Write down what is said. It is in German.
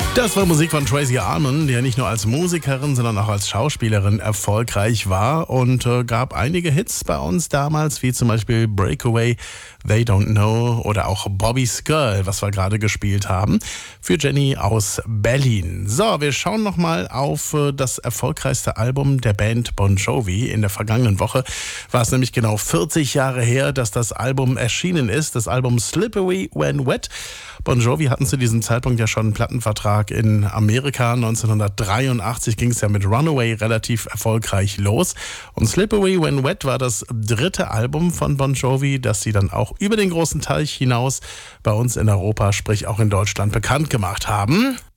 Das war Musik von Tracy Ullman, die ja nicht nur als Musikerin, sondern auch als Schauspielerin erfolgreich war und gab einige Hits bei uns damals, wie zum Beispiel Breakaway, They Don't Know oder auch Bobby's Girl, was wir gerade gespielt haben, für Jenny aus Berlin. So, wir schauen nochmal auf das erfolgreichste Album der Band Bon Jovi. In der vergangenen Woche war es nämlich genau 40 Jahre her, dass das Album erschienen ist, das Album Slippery When Wet. Bon Jovi hatten zu diesem Zeitpunkt ja schon einen Plattenvertrag in Amerika. 1983 ging es ja mit Runaway relativ erfolgreich los. Und Slippery When Wet war das dritte Album von Bon Jovi, das sie dann auch über den großen Teich hinaus bei uns in Europa, sprich auch in Deutschland, bekannt gemacht haben.